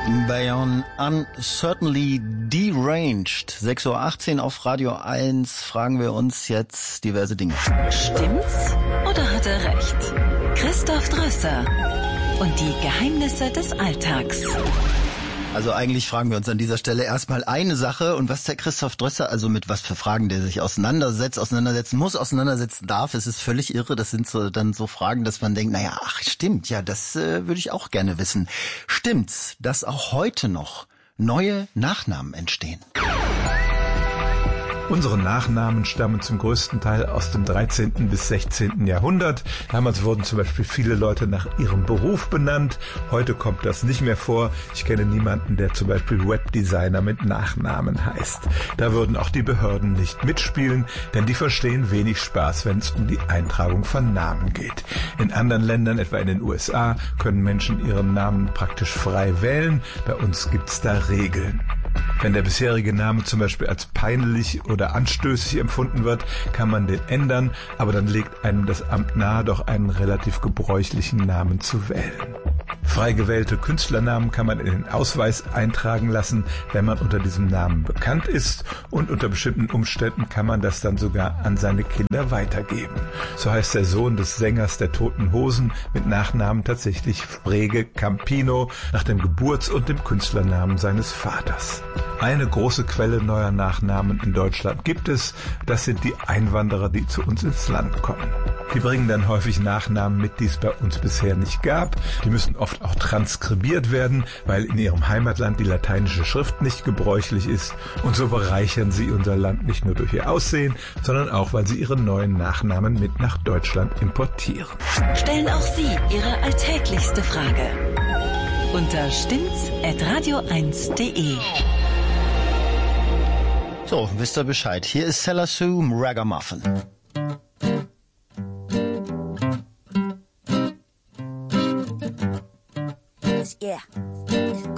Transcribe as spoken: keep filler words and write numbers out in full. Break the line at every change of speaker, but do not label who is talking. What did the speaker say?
Beyond Uncertainly Deranged. sechs Uhr achtzehn auf Radio eins fragen wir uns jetzt diverse Dinge.
Stimmt's oder hat er recht? Christoph Drösser und die Geheimnisse des Alltags.
Also eigentlich fragen wir uns an dieser Stelle erstmal eine Sache, und was der Christoph Drösser, also mit was für Fragen der sich auseinandersetzt, auseinandersetzen muss, auseinandersetzen darf, es ist völlig irre. Das sind so dann so Fragen, dass man denkt, naja, ach stimmt, ja, das äh, würde ich auch gerne wissen. Stimmt's, dass auch heute noch neue Nachnamen entstehen?
Unsere Nachnamen stammen zum größten Teil aus dem dreizehnten bis sechzehnten Jahrhundert. Damals wurden zum Beispiel viele Leute nach ihrem Beruf benannt. Heute kommt das nicht mehr vor. Ich kenne niemanden, der zum Beispiel Webdesigner mit Nachnamen heißt. Da würden auch die Behörden nicht mitspielen, denn die verstehen wenig Spaß, wenn es um die Eintragung von Namen geht. In anderen Ländern, etwa in den U S A, können Menschen ihren Namen praktisch frei wählen. Bei uns gibt's da Regeln. Wenn der bisherige Name zum Beispiel als peinlich oder anstößig empfunden wird, kann man den ändern, aber dann legt einem das Amt nahe, doch einen relativ gebräuchlichen Namen zu wählen. Frei gewählte Künstlernamen kann man in den Ausweis eintragen lassen, wenn man unter diesem Namen bekannt ist, und unter bestimmten Umständen kann man das dann sogar an seine Kinder weitergeben. So heißt der Sohn des Sängers der Toten Hosen mit Nachnamen tatsächlich Frege Campino, nach dem Geburts- und dem Künstlernamen seines Vaters. Eine große Quelle neuer Nachnamen in Deutschland gibt es. Das sind die Einwanderer, die zu uns ins Land kommen. Die bringen dann häufig Nachnamen mit, die es bei uns bisher nicht gab. Die müssen oft auch transkribiert werden, weil in ihrem Heimatland die lateinische Schrift nicht gebräuchlich ist. Und so bereichern sie unser Land nicht nur durch ihr Aussehen, sondern auch, weil sie ihre neuen Nachnamen mit nach Deutschland importieren.
Stellen auch Sie Ihre alltäglichste Frage unter stimmt's at radio eins punkt de.
So, wisst ihr Bescheid. Hier ist Sailor Sue, Ragamuffin.
Yeah.